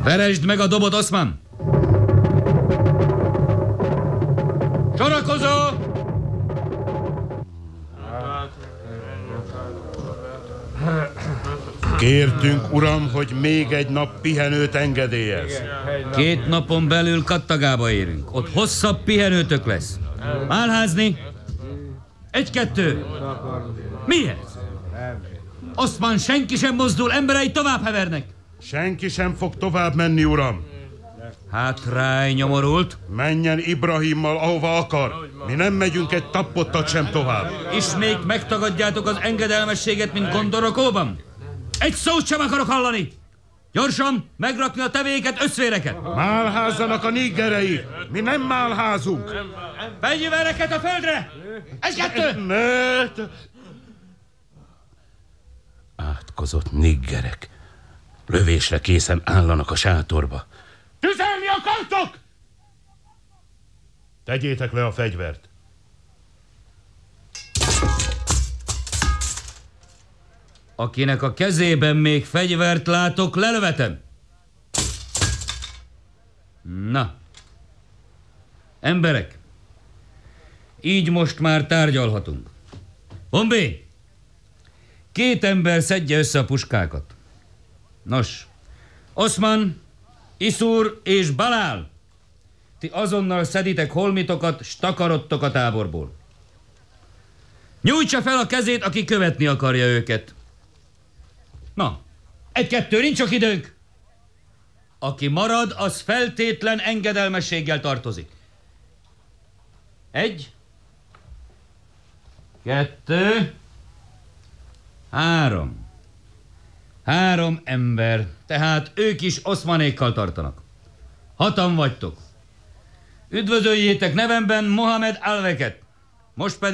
Veresd meg a dobot, Oszman! Sorakozó! Kértünk, uram, hogy még egy nap pihenőt engedélyez. 2 napon belül Kattagába érünk. Ott hosszabb pihenőtök lesz. Álházni? 1-2. Mi ez? Oszman, senki sem mozdul, emberei tovább hevernek. Senki sem fog tovább menni, uram. Hátráj, nyomorult. Menjen Ibrahimmal, ahova akar. Mi nem megyünk egy tappottat sem tovább. Ismét megtagadjátok az engedelmességet, mint Gondorokóban? Egy szót sem akarok hallani! Gyorsan megrakni a tevéket, összvéreket! Málházzanak a niggerei! Mi nem málházunk! Fegyvereket a földre! 1-2! Ne! Átkozott niggerek. Lövésre készen állanak a sátorba. Tüzelni akartok? Tegyétek le a fegyvert. Akinek a kezében még fegyvert látok, lelövetem. Na. Emberek, így most már tárgyalhatunk. Bombé! 2 ember szedje össze a puskákat. Nos, Oszman, Iszur és Balál, ti azonnal szeditek holmitokat, s takarodtok a táborból. Nyújtsa fel a kezét, aki követni akarja őket. Na, 1-2, nincs sok időnk. Aki marad, az feltétlen engedelmességgel tartozik. 1, 2, 3. 3 ember, tehát ők is Oszmanékkal tartanak. 6-an vagytok. Üdvözöljétek nevemben Mohamed Alveket. Most pedig